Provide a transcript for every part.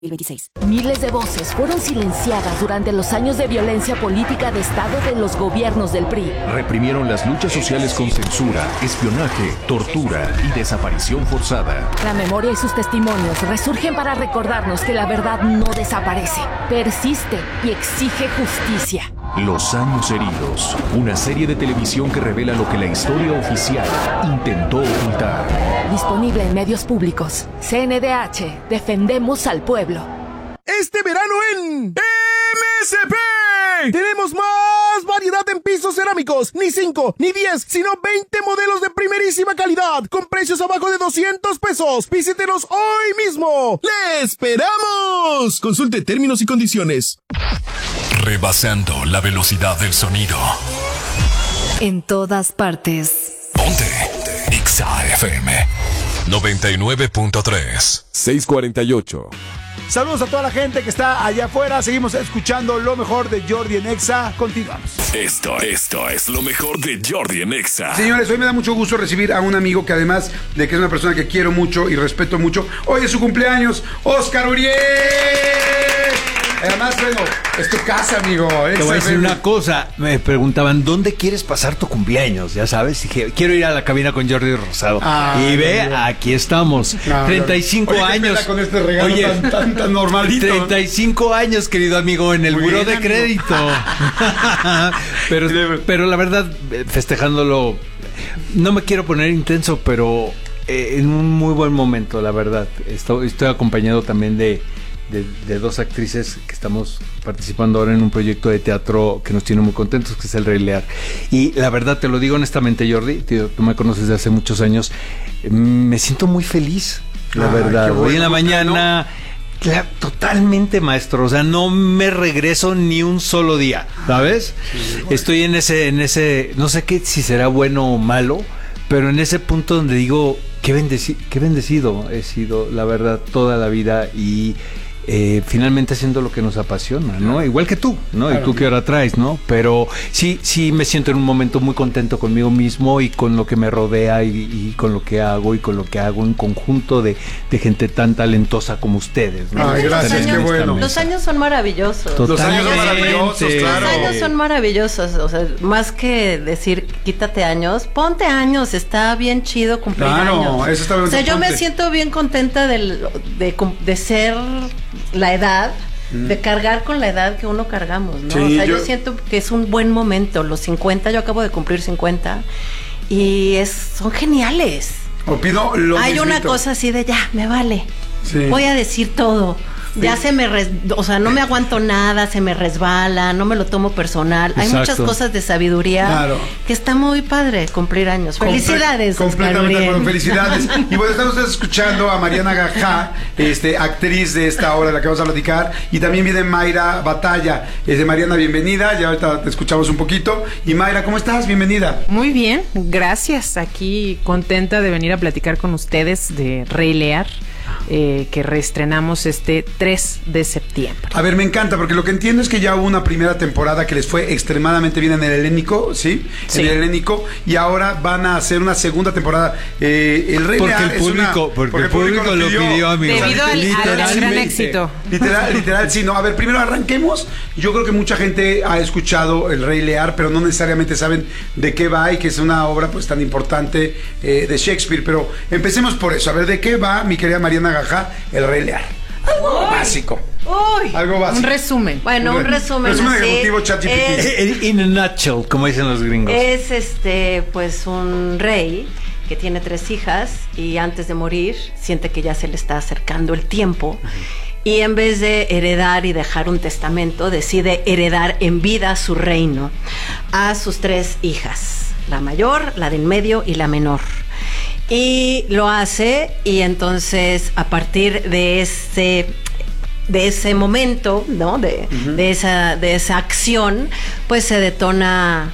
2026. Miles de voces fueron silenciadas durante los años de violencia política de Estado de los gobiernos del PRI. Reprimieron las luchas sociales con censura, espionaje, tortura y desaparición forzada. La memoria y sus testimonios resurgen para recordarnos que la verdad no desaparece, persiste y exige justicia. Los años heridos, una serie de televisión que revela lo que la historia oficial intentó ocultar. Disponible en medios públicos. CNDH, defendemos al pueblo. Este verano en MSP tenemos más variedad en pisos cerámicos. Ni 5, ni 10, sino 20 modelos de primerísima calidad con precios abajo de 200 pesos. Visítenos hoy mismo. ¡Le esperamos! Consulte términos y condiciones. Rebasando la velocidad del sonido. En todas partes. Ponte Exa FM 99.3 648. Saludos a toda la gente que está allá afuera. Seguimos escuchando lo mejor de Jordi en Exa. Continuamos. Esto es lo mejor de Jordi en Exa. Señores, hoy me da mucho gusto recibir a un amigo que, además de que es una persona que quiero mucho y respeto mucho, hoy es su cumpleaños, Oscar Uriel. Además, bueno, es tu casa, amigo. Te voy a decir una cosa. Me preguntaban, ¿dónde quieres pasar tu cumpleaños? Ya sabes, dije, quiero ir a la cabina con Jordi Rosado. Y ve, aquí estamos. 35 Oye, años. con este regalo tan normalito. 35 años, querido amigo, en el buró de crédito. pero la verdad, festejándolo, no me quiero poner intenso, pero en un muy buen momento, la verdad. Estoy acompañado también de dos actrices que estamos participando ahora en un proyecto de teatro que nos tiene muy contentos, que es El Rey Lear. Y la verdad, te lo digo honestamente, Jordi, tú me conoces de hace muchos años, me siento muy feliz, la verdad. Hoy en la mañana, totalmente maestro, o sea, no me regreso ni un solo día, ¿sabes? Sí, estoy en ese, no sé si será bueno o malo, pero en ese punto donde digo, qué bendecido he sido, la verdad, toda la vida, y finalmente haciendo lo que nos apasiona, ¿no? Igual que tú, ¿no? Claro, y tú que ahora traes, ¿no? Pero sí me siento en un momento muy contento conmigo mismo y con lo que me rodea y con lo que hago en conjunto de gente tan talentosa como ustedes, ¿no? Ay, gracias, qué bueno. Los años son maravillosos. Los años son maravillosos, claro. Los años son maravillosos, o sea, más que decir quítate años, ponte años, está bien chido cumplir años. Eso está bien. O sea, yo me siento bien contenta de ser la edad, de cargar con la edad que uno cargamos, ¿no? Sí, o sea, yo siento que es un buen momento. Los 50, yo acabo de cumplir 50 y son geniales. Opino lo Hay mismito. una cosa así de ya, me vale. Sí. Voy a decir todo. Ya o sea, no me aguanto nada, se me resbala, no me lo tomo personal. Exacto. Hay muchas cosas de sabiduría que está muy padre cumplir años. Felicidades, completamente, bueno, felicidades. Y bueno, están ustedes escuchando a Mariana Gajá, actriz de esta obra de la que vamos a platicar, y también viene Mayra Batalla. Mariana, bienvenida, ya ahorita te escuchamos un poquito. Y Mayra, ¿cómo estás? Bienvenida. Muy bien, gracias. Aquí contenta de venir a platicar con ustedes de Rey Lear. Que reestrenamos este 3 de septiembre. A ver, me encanta, porque lo que entiendo es que ya hubo una primera temporada que les fue extremadamente bien en el helénico, ¿sí? En el helénico, y ahora van a hacer una segunda temporada. El Rey Lear porque el público lo pidió, amigo. Debido al gran éxito. Literal, sí, no. A ver, primero arranquemos. Yo creo que mucha gente ha escuchado El Rey Lear, pero no necesariamente saben de qué va, y que es una obra pues tan importante de Shakespeare. Pero empecemos por eso. A ver, ¿de qué va, mi querida Mariana Gajá, El Rey Lear? Algo básico. Algo básico. Un resumen. Bueno, un resumen. Resumen ejecutivo ChatGPT. In a nutshell, como dicen los gringos. Es pues un rey que tiene 3 hijas y antes de morir siente que ya se le está acercando el tiempo. Y en vez de heredar y dejar un testamento, decide heredar en vida su reino a sus 3 hijas. La mayor, la del medio y la menor. Y lo hace, y entonces a partir de ese momento, ¿no? De esa acción, pues se detona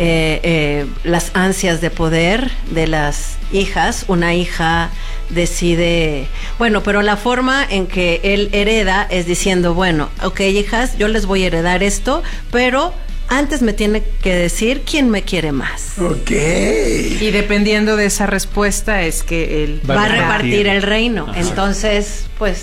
las ansias de poder de las hijas. Una hija decide, pero la forma en que él hereda es diciendo, ok, hijas, yo les voy a heredar esto, pero antes me tiene que decir quién me quiere más. Ok. Y dependiendo de esa respuesta es que él va a repartir el reino. Ajá. Entonces, pues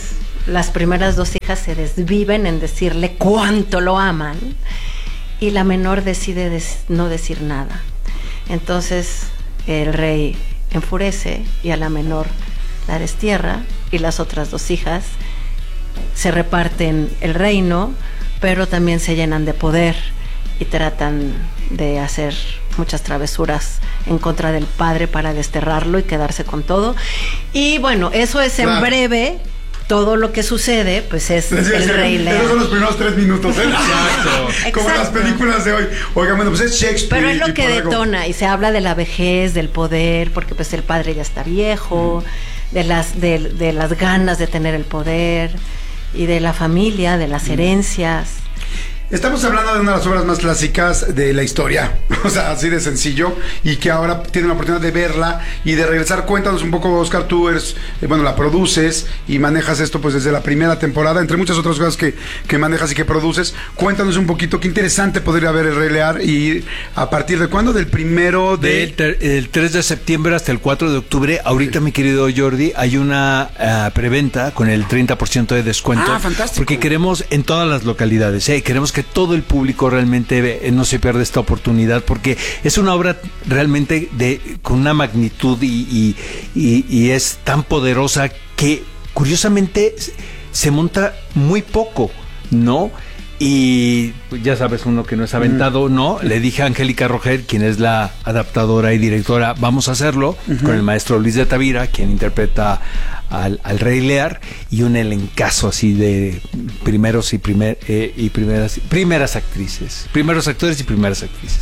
las primeras 2 hijas se desviven en decirle cuánto lo aman y la menor decide no decir nada. Entonces el rey enfurece y a la menor la destierra y las otras 2 hijas se reparten el reino, pero también se llenan de poder y tratan de hacer muchas travesuras en contra del padre para desterrarlo y quedarse con todo. Y bueno, eso es en breve. Todo lo que sucede, pues es el Rey Lear. Esos son los primeros 3 minutos, ¿eh? Exacto. Como las películas de hoy. Oigan, bueno, pues es Shakespeare. Pero es lo que detona, y se habla de la vejez, del poder, porque pues el padre ya está viejo, de las ganas de tener el poder, y de la familia, de las herencias. Estamos hablando de una de las obras más clásicas de la historia, o sea, así de sencillo, y que ahora tienen la oportunidad de verla y de regresar. Cuéntanos un poco, Oscar, tú eres, la produces y manejas esto pues desde la primera temporada, entre muchas otras cosas que manejas y que produces. Cuéntanos un poquito, qué interesante podría ver el Rey Lear, y a partir de cuándo, del primero de... El 3 de septiembre hasta el 4 de octubre, ahorita mi querido Jordi, hay una preventa con el 30% de descuento. Ah, fantástico. Porque queremos en todas las localidades, queremos que todo el público realmente no se pierda esta oportunidad, porque es una obra realmente con una magnitud y es tan poderosa que curiosamente se monta muy poco, ¿no? Y ya sabes, uno que no es aventado, ¿no? Le dije a Angélica Rogel, quien es la adaptadora y directora, vamos a hacerlo con el maestro Luis de Tavira, quien interpreta al Rey Lear, y un elencazo así de primeros actrices, primeros actores y primeras actrices.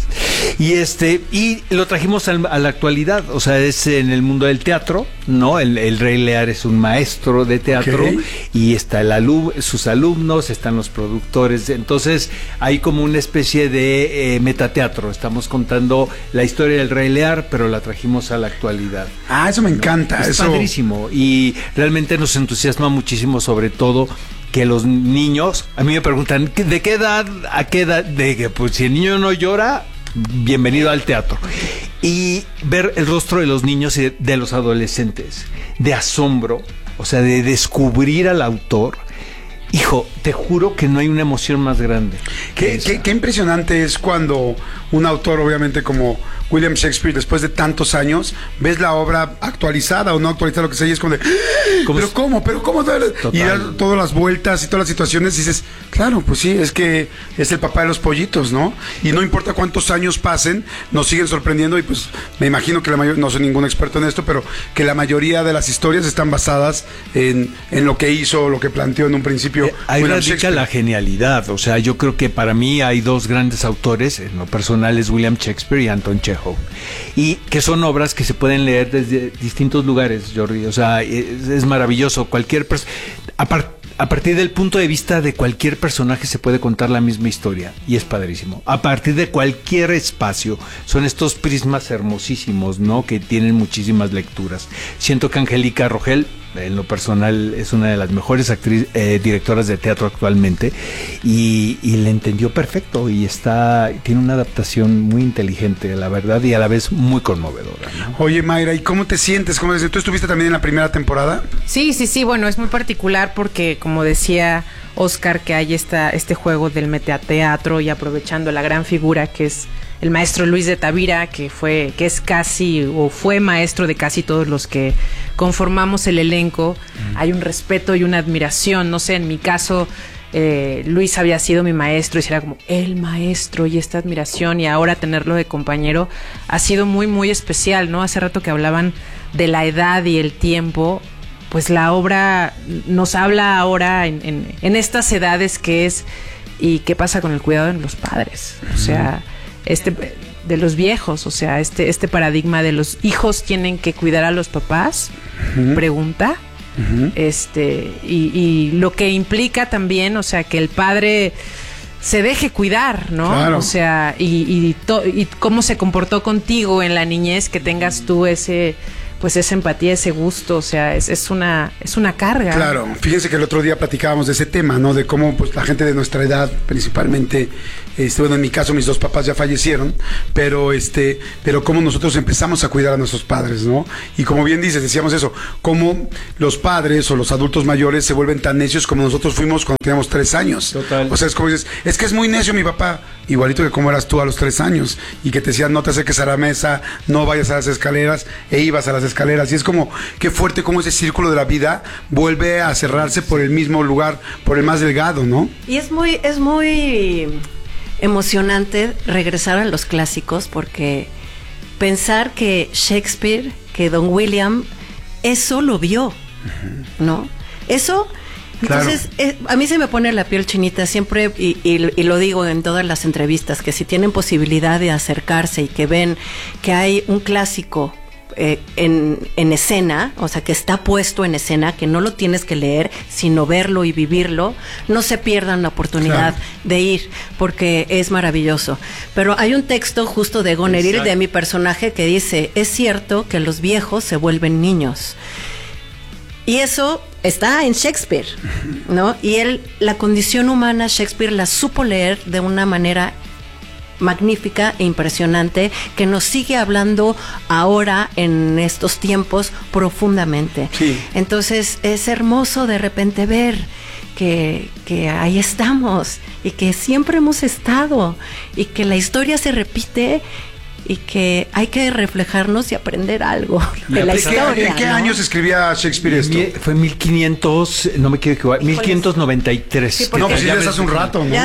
Y lo trajimos a la actualidad, o sea, es en el mundo del teatro, ¿no? El Rey Lear es un maestro de teatro, y está sus alumnos, están los productores, entonces hay como una especie de metateatro. Estamos contando la historia del Rey Lear, pero la trajimos a la actualidad. Ah, eso me encanta. Es padrísimo, y realmente nos entusiasma muchísimo, sobre todo que los niños, a mí me preguntan, ¿de qué edad a qué edad? De que pues si el niño no llora, bienvenido al teatro. Y ver el rostro de los niños y de los adolescentes, de asombro, o sea, de descubrir al autor. Hijo, te juro que no hay una emoción más grande. Qué impresionante es cuando un autor, obviamente como William Shakespeare, después de tantos años, ves la obra actualizada o no actualizada, lo que sea, y es como de, ¿pero cómo? Y dar todas las vueltas y todas las situaciones, y dices, claro, pues sí, es que es el papá de los pollitos, ¿no? Y no importa cuántos años pasen, nos siguen sorprendiendo, y pues me imagino que no soy ningún experto en esto, pero que la mayoría de las historias están basadas en lo que hizo, lo que planteó en un principio. Ahí radica la genialidad. O sea, yo creo que para mí hay 2 grandes autores, en lo personal es William Shakespeare y Anton Chekhov, y que son obras que se pueden leer desde distintos lugares, Jordi. O sea, es maravilloso. Cualquier persona, a partir del punto de vista de cualquier personaje se puede contar la misma historia, y es padrísimo. A partir de cualquier espacio, son estos prismas hermosísimos, ¿no? Que tienen muchísimas lecturas. Siento que Angélica Rogel, en lo personal, es una de las mejores directoras de teatro actualmente, y le entendió perfecto, y tiene una adaptación muy inteligente, la verdad, y a la vez muy conmovedora, ¿no? Oye, Mayra, ¿y cómo te sientes? ¿Tú estuviste también en la primera temporada? Sí, bueno, es muy particular porque, como decía Oscar, que hay este juego del metateatro, y aprovechando la gran figura que es el maestro Luis de Tavira, que es casi, o fue maestro de casi todos los que conformamos el elenco. Hay un respeto y una admiración. No sé, en mi caso, Luis había sido mi maestro, y era como el maestro, y esta admiración, y ahora tenerlo de compañero ha sido muy, muy especial, ¿no? Hace rato que hablaban de la edad y el tiempo, pues la obra nos habla ahora en estas edades que es, y qué pasa con el cuidado de los padres. O sea, de los viejos, o sea, este paradigma de los hijos tienen que cuidar a los papás, pregunta, y lo que implica también, o sea, que el padre se deje cuidar, ¿no? Claro. O sea, y cómo se comportó contigo en la niñez, que tengas tú ese pues esa empatía, ese gusto, o sea, es una carga. Claro, fíjense que el otro día platicábamos de ese tema, ¿no? De cómo pues la gente de nuestra edad, principalmente, bueno, en mi caso mis dos papás ya fallecieron, pero cómo nosotros empezamos a cuidar a nuestros padres, ¿no? Y como bien dices, decíamos eso, cómo los padres o los adultos mayores se vuelven tan necios como nosotros fuimos cuando teníamos 3 años. Total. O sea, es como dices, es que es muy necio mi papá, igualito que como eras tú a los 3 años, y que te decían no te acerques a la mesa, no vayas a las escaleras, e ibas a las escaleras, y es como, qué fuerte como ese círculo de la vida vuelve a cerrarse por el mismo lugar, por el más delgado, ¿no? Y es muy emocionante regresar a los clásicos, porque pensar que Shakespeare, que Don William, eso lo vio, ¿no? Eso... Entonces, a mí se me pone la piel chinita siempre, y lo digo en todas las entrevistas, que si tienen posibilidad de acercarse y que ven que hay un clásico en escena, o sea, que está puesto en escena, que no lo tienes que leer, sino verlo y vivirlo, no se pierdan la oportunidad de ir, porque es maravilloso. Pero hay un texto justo de Goneril, de mi personaje, que dice, es cierto que los viejos se vuelven niños. Y eso está en Shakespeare, ¿no? Y la condición humana, Shakespeare la supo leer de una manera magnífica e impresionante, que nos sigue hablando ahora en estos tiempos profundamente. Sí. Entonces es hermoso de repente ver que ahí estamos, y que siempre hemos estado, y que la historia se repite, y que hay que reflejarnos y aprender algo de la historia. ¿En qué años escribía Shakespeare esto? Fue 1500, no me quiero equivocar, 1593. Sí, no, pues ya hace un rato, ¿no?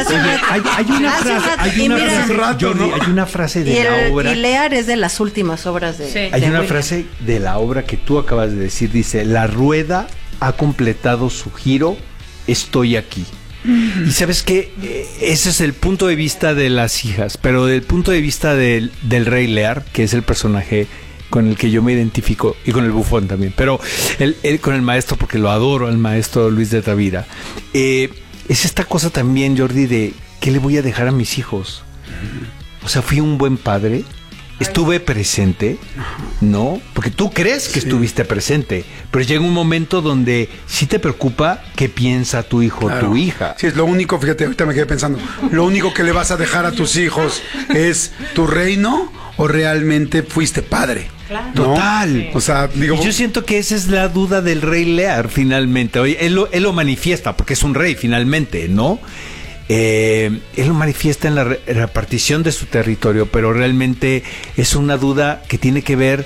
Hay una frase de la obra. Y Lear es de las últimas obras de... Hay una frase de la obra que tú acabas de decir, dice, la rueda ha completado su giro, estoy aquí. Y sabes que ese es el punto de vista de las hijas, pero del punto de vista del rey Lear, que es el personaje con el que yo me identifico, y con el bufón también, pero él con el maestro, porque lo adoro al maestro Luis de Tavira, es esta cosa también, Jordi, de ¿qué le voy a dejar a mis hijos? O sea, fui un buen padre, estuve presente, ¿no? Porque tú crees que estuviste presente, pero llega un momento donde sí te preocupa qué piensa tu hijo o tu hija. Sí, es lo único, fíjate, ahorita me quedé pensando, lo único que le vas a dejar a tus hijos es tu reino, o realmente fuiste padre. Claro. ¿No? Total. Sí. O sea, digo, y yo siento que esa es la duda del rey Lear, finalmente. Oye, él lo manifiesta, porque es un rey, finalmente, ¿no? Él lo manifiesta en la repartición de su territorio, pero realmente es una duda que tiene que ver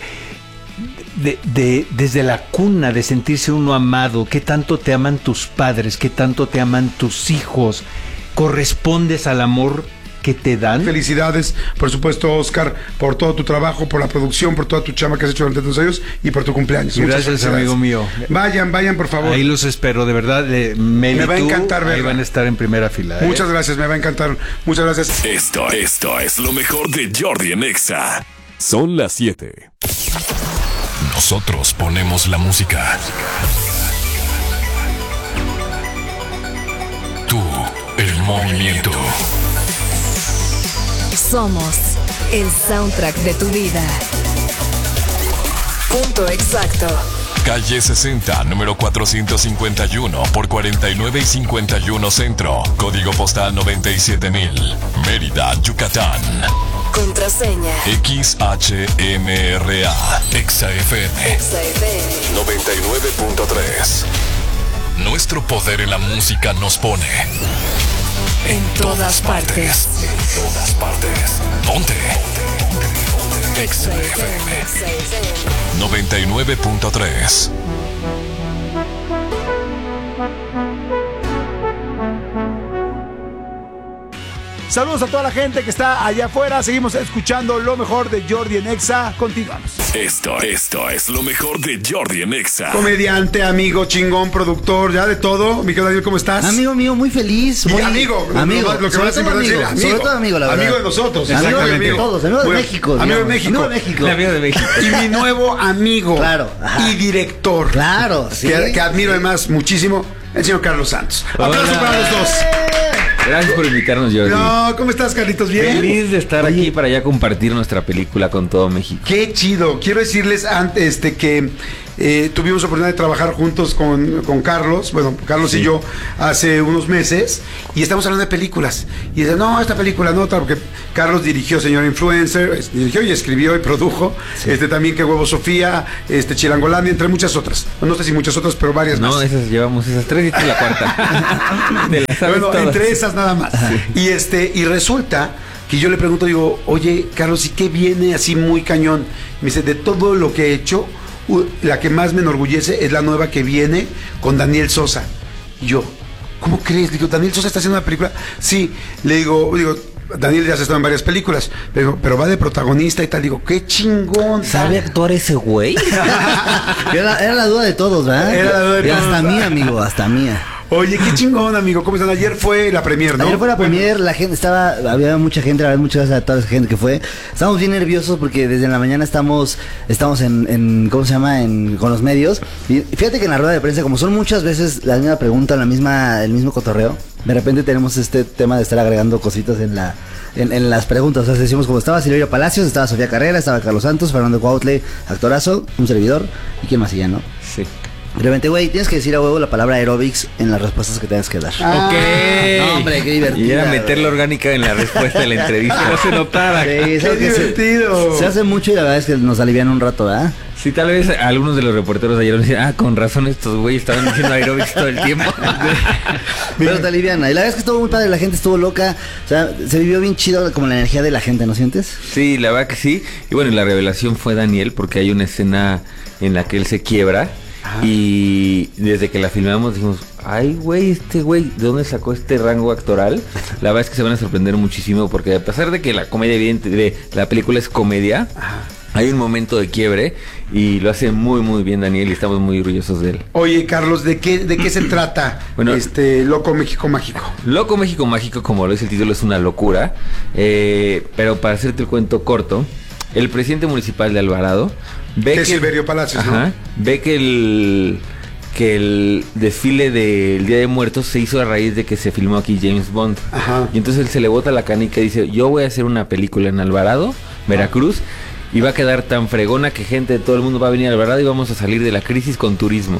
desde la cuna, de sentirse uno amado. ¿Qué tanto te aman tus padres? ¿Qué tanto te aman tus hijos? ¿Correspondes al amor que te dan? felicidades, por supuesto, Oscar, por todo tu trabajo, por la producción, por toda tu chamba que has hecho durante tus años y por tu cumpleaños. Muchas Gracias, amigo mío. Vayan, por favor. Ahí los espero, de verdad. Me va a encantar verla. Ahí van a estar en primera fila. Muchas gracias, me va a encantar. Muchas gracias. Esto es lo mejor de Jordi en Exa. Son las 7. Nosotros ponemos la música. Tú, el movimiento. Somos el soundtrack de tu vida. Punto exacto. Calle 60, número 451 por 49 y 51 Centro. Código postal 97000. Mérida, Yucatán. Contraseña. XHMRA. ExaFM 99.3. Nuestro poder en la música nos pone En todas partes. En todas partes. Ponte. XFM 99.3. Saludos a toda la gente que está allá afuera. Seguimos escuchando lo mejor de Jordi en Exa. Continuamos. Esto es lo mejor de Jordi en Exa. Comediante, amigo, chingón, productor, ya de todo. Miguel Daniel, ¿cómo estás? Amigo mío, muy feliz. Y Muy amigo, lo que más importante es amigo. Sobre todo amigo, la verdad. Amigo de nosotros, Amigo exactamente. de todos, amigo de México. Amigo de digamos. México. Amigo de México. Amigo de México. Y mi nuevo amigo. Claro. Ajá. Y director. Claro, sí. Que admiro además muchísimo, el señor Carlos Santos. Aplausos para los dos. Gracias por invitarnos, Jordi. No, ¿cómo estás, Carlitos? ¿Bien? Feliz de estar aquí para ya compartir nuestra película con todo México. Qué chido. Quiero decirles antes que tuvimos la oportunidad de trabajar juntos con Carlos, bueno, Carlos y yo, hace unos meses, y estamos hablando de películas. Y dice, no, esta película no, porque Carlos dirigió Señor Influencer, dirigió y escribió y produjo, también Que Huevo Sofía, Chilangolandia, entre muchas otras. No sé si muchas otras, pero varias más. No, llevamos esas tres y esta es la cuarta. Bueno, todas. Entre esas nada más. Y resulta que yo le pregunto, digo, oye, Carlos, ¿y qué viene así muy cañón? Me dice, de todo lo que he hecho, la que más me enorgullece es la nueva que viene con Daniel Sosa. Y yo, ¿cómo crees? Digo, ¿Daniel Sosa está haciendo una película? Sí, le digo, Daniel ya se estado en varias películas, pero va de protagonista y tal. Digo, qué chingón. ¿Sabe actuar ese güey? Era la duda de todos, ¿verdad? Era la duda de todos. Hasta mía, amigo, hasta mía. Oye, qué chingón, amigo. ¿Cómo están? Ayer fue la premier, ¿no? Ayer fue la premier, la gente había mucha gente, la verdad, muchas gracias a toda esa gente que fue. Estamos bien nerviosos porque desde la mañana estamos en ¿cómo se llama? Con los medios. Y fíjate que en la rueda de prensa, como son muchas veces la misma pregunta, el mismo cotorreo, de repente tenemos este tema de estar agregando cositas en las preguntas. O sea, decimos como estaba Silverio Palacios, estaba Sofía Carrera, estaba Carlos Santos, Fernando Cuautle, actorazo, un servidor, y quién más ya, ¿no? Sí. De repente, güey, tienes que decir a huevo la palabra aerobics en las respuestas que tengas que dar. Ok. No, hombre, qué divertido. Y era meterla orgánica en la respuesta de la entrevista. No se notara. Sí, qué divertido. Se hace mucho y la verdad es que nos alivian un rato, ¿verdad? Sí, tal vez algunos de los reporteros ayer decían, con razón estos güeyes estaban diciendo aerobics todo el tiempo. Pero te aliviana. Y la verdad es que estuvo muy padre, la gente estuvo loca. O sea, se vivió bien chido como la energía de la gente, ¿no sientes? Sí, la verdad que sí. Y bueno, la revelación fue Daniel, porque hay una escena en la que él se quiebra. Y desde que la filmamos dijimos, ay güey, ¿de dónde sacó este rango actoral? La verdad es que se van a sorprender muchísimo, porque a pesar de que la comedia evidente de la película es comedia, hay un momento de quiebre y lo hace muy muy bien Daniel y estamos muy orgullosos de él. Oye, Carlos, ¿de qué se trata? Bueno, Loco México Mágico. Loco México Mágico, como lo dice el título, es una locura, pero para hacerte el cuento corto, el presidente municipal de Alvarado ve que Silverio Palacios, ¿no? Ve que el desfile del Día de Muertos se hizo a raíz de que se filmó aquí James Bond. Y entonces él se le bota la canica y dice, yo voy a hacer una película en Alvarado, Veracruz, y va a quedar tan fregona que gente de todo el mundo va a venir a Alvarado y vamos a salir de la crisis con turismo.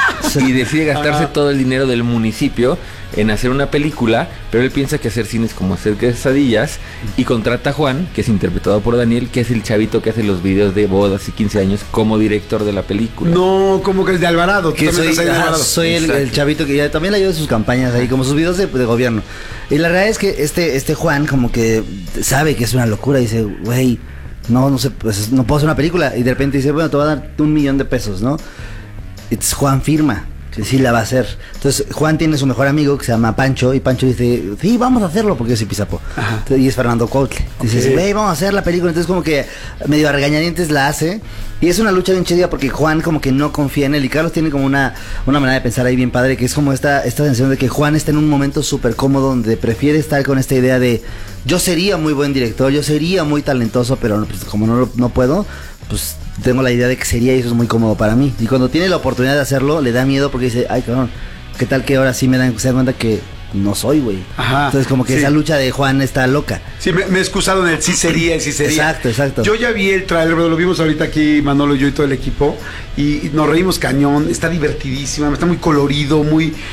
Y decide gastarse todo el dinero del municipio en hacer una película, pero él piensa que hacer cine es como hacer quesadillas, y contrata a Juan, que es interpretado por Daniel, que es el chavito que hace los videos de bodas y 15 años como director de la película. No, como que es de Alvarado. Que soy el chavito que ya también le ayuda en sus campañas ahí, como sus videos de gobierno. Y la realidad es que este Juan como que sabe que es una locura y dice, güey, no sé, pues no puedo hacer una película. Y de repente dice, bueno, te voy a dar $1,000,000, ¿no? Entonces Juan firma que sí la va a hacer. Entonces Juan tiene su mejor amigo que se llama Pancho, y Pancho dice, sí, vamos a hacerlo, porque yo soy Pisapo. Y es Fernando Cuautle. Dice, güey, vamos a hacer la película. Entonces como que medio a regañadientes la hace, y es una lucha bien chida porque Juan como que no confía en él, y Carlos tiene como una manera de pensar ahí bien padre, que es como esta sensación de que Juan está en un momento súper cómodo donde prefiere estar con esta idea de, yo sería muy buen director, yo sería muy talentoso, pero pues, como no puedo, pues tengo la idea de que sería, y eso es muy cómodo para mí. Y cuando tiene la oportunidad de hacerlo, le da miedo porque dice, ay, cabrón, ¿qué tal que ahora sí se dan cuenta que no soy, güey? Entonces como que esa lucha de Juan está loca. Sí, me he excusado en el sí sería, el sí sería. Exacto. Yo ya vi el trailer, lo vimos ahorita aquí Manolo, yo y todo el equipo, y nos reímos cañón. Está divertidísima, está muy colorido,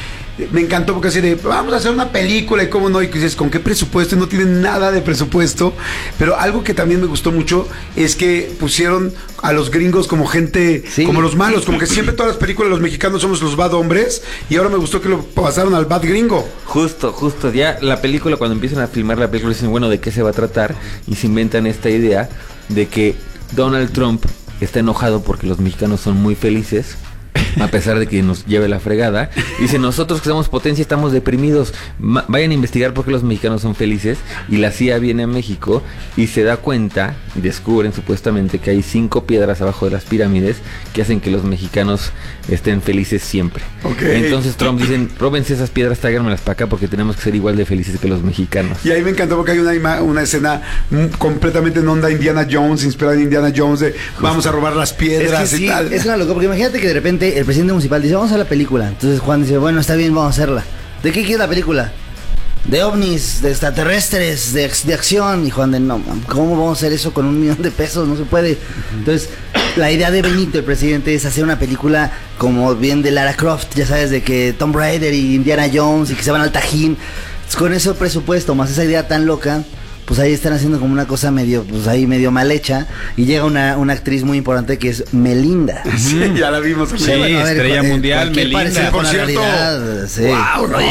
me encantó porque así de, vamos a hacer una película, y cómo no, y dices, ¿con qué presupuesto? No tienen nada de presupuesto, pero algo que también me gustó mucho es que pusieron a los gringos como gente, como los malos, como que siempre todas las películas los mexicanos somos los bad hombres, y ahora me gustó que lo pasaron al bad gringo. Justo, ya la película, cuando empiezan a filmar la película, dicen, bueno, ¿de qué se va a tratar? Y se inventan esta idea de que Donald Trump está enojado porque los mexicanos son muy felices, a pesar de que nos lleve la fregada. Dice, nosotros que somos potencia estamos deprimidos, vayan a investigar por qué los mexicanos son felices. Y la CIA viene a México y se da cuenta, y descubren supuestamente que hay 5 piedras abajo de las pirámides que hacen que los mexicanos estén felices siempre. Entonces Trump dicen, róbense esas piedras, tráiganmelas para acá, porque tenemos que ser igual de felices que los mexicanos. Y ahí me encantó porque hay una escena completamente en onda Indiana Jones, inspirada en Indiana Jones, de vamos a robar las piedras, es que y tal. Es una locura, porque imagínate que de repente el presidente municipal dice, vamos a hacer la película. Entonces Juan dice, bueno, está bien, vamos a hacerla. ¿De qué quieres la película? de ovnis, de extraterrestres, de acción. Y Juan de, no, ¿cómo vamos a hacer eso con $1 millón de pesos? No se puede. Entonces, la idea de Benito, el presidente, es hacer una película como bien de Lara Croft, ya sabes, de que Tomb Raider y Indiana Jones y que se van al Tajín. Con ese presupuesto, más esa idea tan loca, pues ahí están haciendo como una cosa medio, pues ahí medio mal hecha, y llega una actriz muy importante que es Melinda. Sí, ya la vimos. Sí, bueno, ver, estrella mundial, Melinda. Por cierto, sí. Wow, no,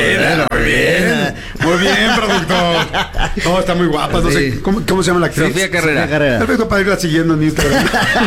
muy bien, productor. No, está muy guapa, no sé, ¿cómo se llama la actriz? Sofía Carrera. Perfecto para irla siguiendo en Instagram.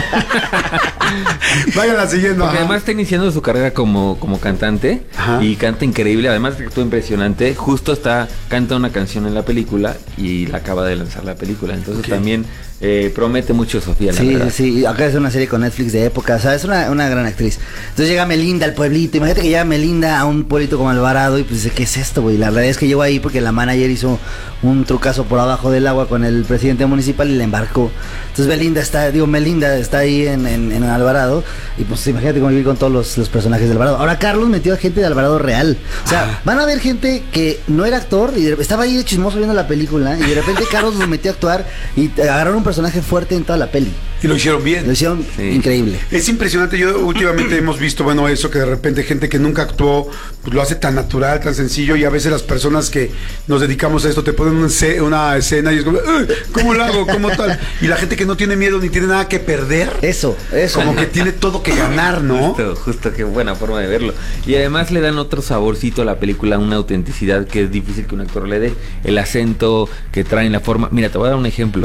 Váyanla siguiendo. Porque además está iniciando su carrera como cantante. Ajá. Y canta increíble, además que actúa impresionante. Justo canta una canción en la película y la acaba de lanzar la película. Entonces también promete mucho Sofía, la verdad. Sí, acá es una serie con Netflix de época, o sea, es una gran actriz. Entonces llega Melinda al pueblito, imagínate que llega Melinda a un pueblito como Alvarado y pues dice, ¿qué es esto, güey? La realidad es que llegó ahí porque la manager hizo un trucazo por abajo del agua con el presidente municipal y la embarcó. Entonces Melinda está ahí en Alvarado y pues imagínate cómo vivir con todos los personajes de Alvarado. Ahora Carlos metió a gente de Alvarado real, o sea, van a ver gente que no era actor y estaba ahí de chismoso viendo la película y de repente Carlos los metió a actuar y agarraron un personaje fuerte en toda la peli. Y lo hicieron bien. Lo hicieron increíble. Es impresionante. Yo últimamente hemos visto, bueno, eso que de repente gente que nunca actuó, pues lo hace tan natural, tan sencillo, y a veces las personas que nos dedicamos a esto te ponen una escena y es como, ¿cómo lo hago? ¿Cómo tal? Y la gente que no tiene miedo ni tiene nada que perder. Eso. Como que tiene todo que ganar, ¿no? Justo, qué buena forma de verlo. Y además le dan otro saborcito a la película, una autenticidad que es difícil que un actor le dé. El acento que traen, la forma. Mira, te voy a dar un ejemplo.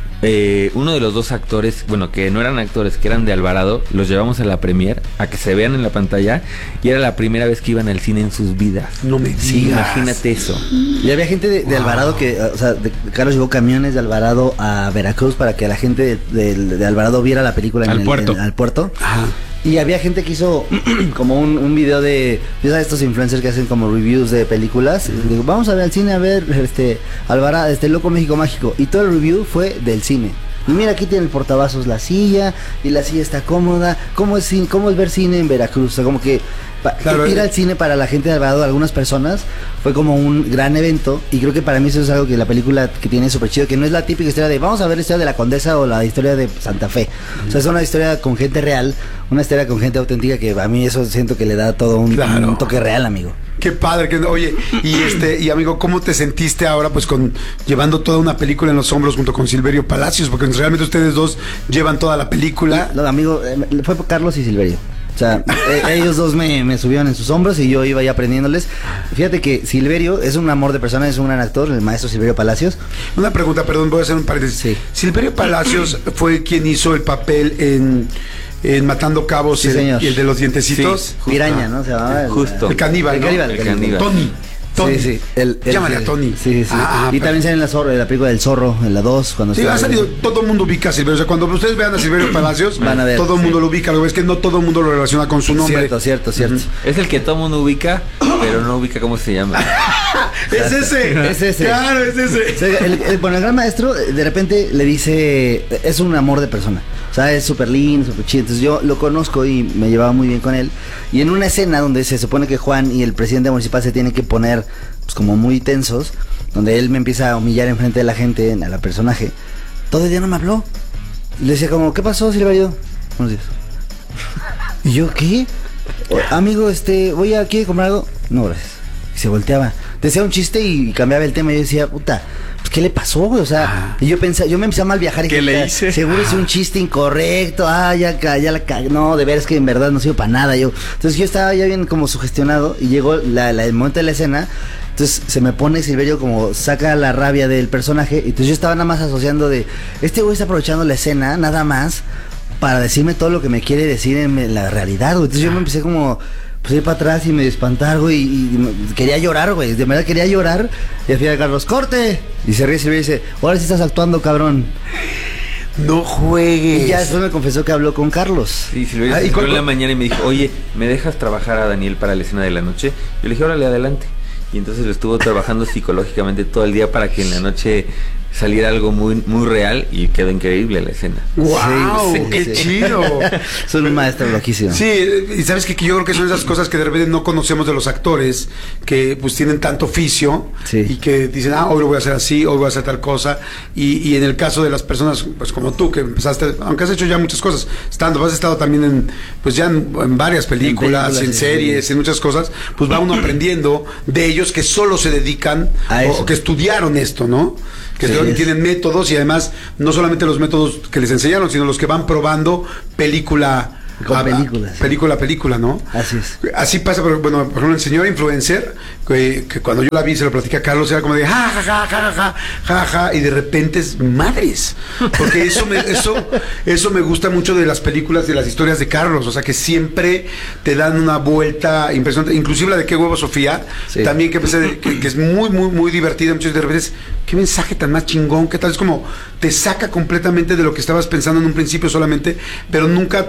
Uno de los dos actores, bueno, que no eran actores, que eran de Alvarado, los llevamos a la premier, a que se vean en la pantalla, y era la primera vez que iban al cine en sus vidas. No me digas. Sí, imagínate eso. Y había gente de Alvarado que, o sea, Carlos llevó camiones de Alvarado a Veracruz para que la gente de Alvarado viera la película al puerto. Ajá. Y había gente que hizo como un video de, ya sabes, estos influencers que hacen como reviews de películas. Y digo, vamos a ver al cine a ver Alvarado, Loco México Mágico. Y todo el review fue del cine. Y mira, aquí tiene el portavasos la silla, y la silla está cómoda. ¿Cómo es ver cine en Veracruz? O sea, como que ir al cine para la gente de Alvarado, algunas personas, fue como un gran evento. Y creo que para mí eso es algo que la película que tiene súper chido, que no es la típica historia de vamos a ver la historia de la Condesa o la historia de Santa Fe. O sea, es una historia con gente real, una historia con gente auténtica, que a mí eso siento que le da todo un toque real, amigo. Qué padre, oye, y amigo, ¿cómo te sentiste ahora pues llevando toda una película en los hombros junto con Silverio Palacios? Porque realmente ustedes dos llevan toda la película. No, amigo, fue Carlos y Silverio. O sea, ellos dos me subieron en sus hombros y yo iba ahí aprendiéndoles. Fíjate que Silverio es un amor de persona, es un gran actor, el maestro Silverio Palacios. Una pregunta, perdón, voy a hacer un paréntesis. Sí. Silverio Palacios fue quien hizo el papel en Matando Cabos, y el de los dientecitos. Sí, Piraña, ¿no? Se llamaba justo. El caníbal, ¿no? El caníbal. Tony. Sí. Llámale a Tony. Sí. Y también sale en la película del Zorro, en la 2. Sí, ha salido, todo el mundo ubica a Silverio. O sea, cuando ustedes vean a Silverio Palacios, van a ver, todo el mundo lo ubica. Lo que es que no todo el mundo lo relaciona con su nombre. Cierto. Es el que todo el mundo ubica, pero no ubica cómo se llama. Es ese. Claro, es ese. O sea, el gran maestro de repente le dice, es un amor de persona. O sea, es súper lindo, súper chido. Entonces yo lo conozco y me llevaba muy bien con él. Y en una escena donde se supone que Juan y el presidente municipal se tienen que poner pues como muy tensos, donde él me empieza a humillar enfrente de la gente, a la personaje, todo el día no me habló. Y le decía como, ¿qué pasó, Silverio? Buenos días. Y yo, ¿qué? Amigo, voy aquí a comprar algo. No, gracias. Y se volteaba. Decía un chiste y cambiaba el tema. Y yo decía, puta, pues, ¿qué le pasó, güey? O sea, y yo me empecé a mal viajar. Y ¿qué le hice? Seguro es un chiste incorrecto. Ya la cagué. No, de veras que en verdad no sirve para nada. Entonces yo estaba ya bien como sugestionado. Y llegó el momento de la escena. Entonces se me pone Silverio como saca la rabia del personaje. Y entonces yo estaba nada más asociando de, güey está aprovechando la escena, nada más, para decirme todo lo que me quiere decir en la realidad, güey. Entonces yo me empecé como pues ir para atrás y me espantar, güey, y quería llorar, güey, de verdad quería llorar. Y al final Carlos, ¡corte! Y se ríe Silverio y dice, ahora sí estás actuando, cabrón. No juegues. Y ya después me confesó que habló con Carlos. Sí, Silverio se entró en la mañana y me dijo, oye, ¿me dejas trabajar a Daniel para la escena de la noche? Yo le dije, órale, adelante. Y entonces lo estuvo trabajando psicológicamente todo el día para que en la noche saliera algo muy, muy real y quedó increíble la escena. ¡Wow! ¡Qué chido! Son un maestro loquísimo. Sí, y sabes que yo creo que son esas cosas que de repente no conocemos de los actores, que pues tienen tanto oficio y que dicen, hoy lo voy a hacer así, hoy voy a hacer tal cosa. Y en el caso de las personas, pues como tú, que empezaste, aunque has hecho ya muchas cosas, has estado también en varias películas, en series, en muchas cosas, pues va uno aprendiendo de ellos que solo se dedican o que estudiaron esto, ¿no? Que tienen métodos y además no solamente los métodos que les enseñaron, sino los que van probando película a película, ¿no? Así es. Así pasa, por ejemplo, el señor influencer, que cuando yo la vi, se lo platicé a Carlos, era como de ja, y de repente es madres. Porque eso me gusta mucho de las películas, de las historias de Carlos, o sea, que siempre te dan una vuelta impresionante, inclusive la de Qué huevo Sofía, también que es muy, muy, muy divertida, muchas de repente es, qué mensaje tan más chingón, qué tal, es como, te saca completamente de lo que estabas pensando en un principio solamente, pero nunca,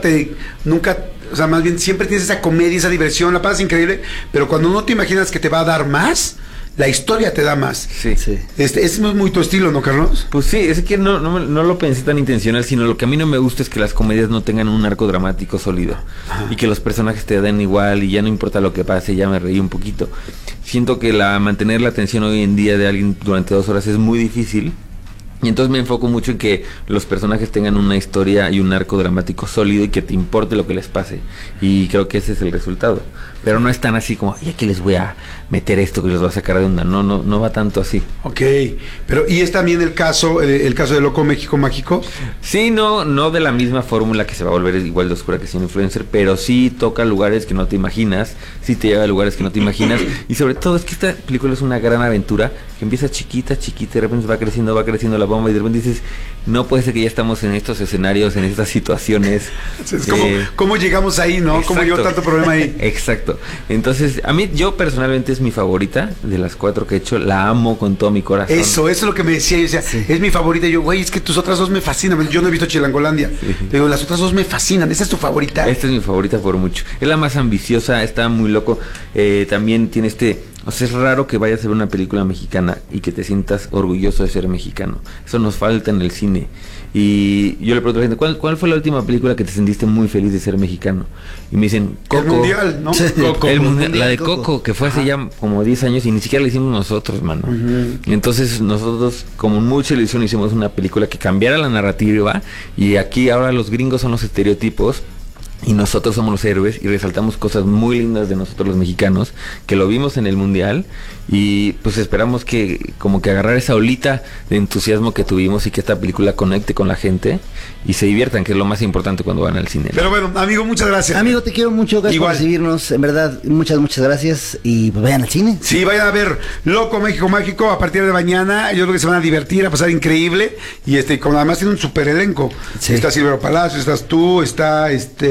o sea, más bien siempre tienes esa comedia, esa diversión, la pasas increíble, pero cuando no te imaginas que te va a dar más, la historia te da más. Sí. Es muy tu estilo, ¿no, Carlos? Pues sí, es que no lo pensé tan intencional, sino lo que a mí no me gusta es que las comedias no tengan un arco dramático sólido. Y que los personajes te den igual y ya no importa lo que pase, ya me reí un poquito. Siento que mantener la atención hoy en día de alguien durante 2 horas es muy difícil. Y entonces me enfoco mucho en que los personajes tengan una historia y un arco dramático sólido y que te importe lo que les pase. Y creo que ese es el resultado. Pero no es tan así como, y aquí les voy a meter esto que los va a sacar de onda. No va tanto así. Ok, pero ¿y es también el caso de Loco México Mágico? Sí, no de la misma fórmula, que se va a volver igual de oscura que sin influencer, pero sí toca lugares que no te imaginas, sí te lleva a lugares que no te imaginas. Y sobre todo es que esta película es una gran aventura que empieza chiquita, y de repente va creciendo la bomba y de repente dices, no puede ser que ya estamos en estos escenarios, en estas situaciones. Es como, ¿cómo llegamos ahí, no? Exacto. ¿Cómo llegó tanto problema ahí? Exacto. Entonces, yo personalmente es mi favorita de las 4 que he hecho, la amo con todo mi corazón. Eso es lo que me decía, yo decía, es mi favorita, y yo, güey, es que tus otras 2 me fascinan, yo no he visto Chilangolandia, digo, las otras 2 me fascinan, ¿esa es tu favorita? Esta es mi favorita por mucho, es la más ambiciosa, está muy loco, también tiene o sea, es raro que vayas a ver una película mexicana y que te sientas orgulloso de ser mexicano. Eso nos falta en el cine. Y yo le pregunto a la gente, ¿cuál fue la última película que te sentiste muy feliz de ser mexicano? Y me dicen, Coco. El Mundial, ¿no? Coco. La de Coco, que fue hace ya como 10 años y ni siquiera la hicimos nosotros, mano. Y entonces nosotros, con mucha ilusión, hicimos una película que cambiara la narrativa. Y aquí ahora los gringos son los estereotipos y nosotros somos los héroes y resaltamos cosas muy lindas de nosotros los mexicanos, que lo vimos en el Mundial, y pues esperamos que como que agarrar esa olita de entusiasmo que tuvimos y que esta película conecte con la gente y se diviertan, que es lo más importante cuando van al cine. Pero bueno, amigo, muchas gracias. Amigo, te quiero mucho, gracias por recibirnos, en verdad, muchas gracias, y pues vayan al cine. Sí, vayan a ver Loco México Mágico a partir de mañana. Yo creo que se van a divertir, a pasar increíble, y además tiene un super elenco. Está Silvero Palacio, estás tú, está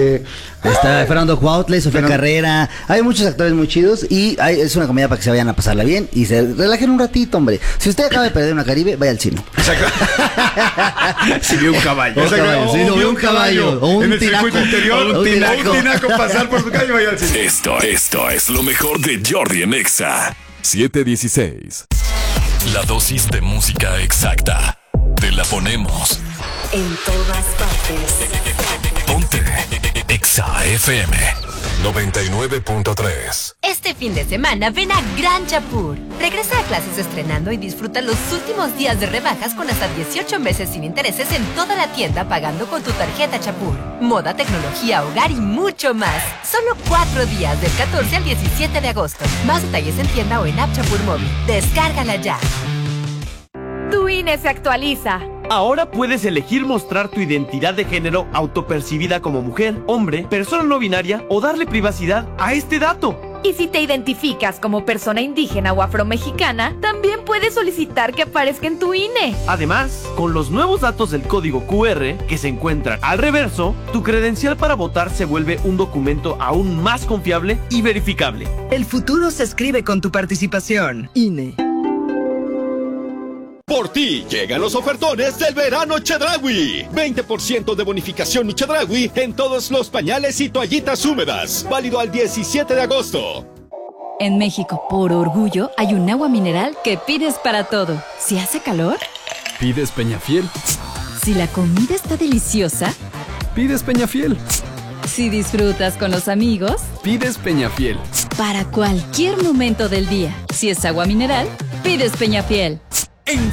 Fernando Cuautle, Sofía Carrera, hay muchos actores muy chidos y es una comedia para que se vayan a pasarla bien y se relajen un ratito, hombre. Si usted acaba de perder una Caribe, vaya al cine. Exacto. Si vio un caballo. Si no vio un caballo. O un en el tinaco. circuito interior. O un tinaco pasar por su calle, vaya al cine. Esto es lo mejor de Jordi en Exa. 7:16. La dosis de música exacta. Te la ponemos. En todas partes. Ponte Exa FM 99.3. Este fin de semana ven a Gran Chapur. Regresa a clases estrenando y disfruta los últimos días de rebajas con hasta 18 meses sin intereses en toda la tienda pagando con tu tarjeta Chapur. Moda, tecnología, hogar y mucho más. Solo 4 días del 14 al 17 de agosto. Más detalles en tienda o en App Chapur Móvil. Descárgala ya. Tu INE se actualiza. Ahora puedes elegir mostrar tu identidad de género autopercibida como mujer, hombre, persona no binaria o darle privacidad a este dato. Y si te identificas como persona indígena o afromexicana, también puedes solicitar que aparezca en tu INE. Además, con los nuevos datos del código QR que se encuentran al reverso, tu credencial para votar se vuelve un documento aún más confiable y verificable. El futuro se escribe con tu participación. INE. Por ti llegan los ofertones del verano Chedraui. 20% de bonificación mi Chedraui en todos los pañales y toallitas húmedas. Válido al 17 de agosto. En México, por orgullo, hay un agua mineral que pides para todo. Si hace calor, ¿Pides Peñafiel? Si la comida está deliciosa, ¿pides Peñafiel? si disfrutas con los amigos, ¿Pides Peñafiel? para cualquier momento del día. Si es agua mineral, pides Peñafiel.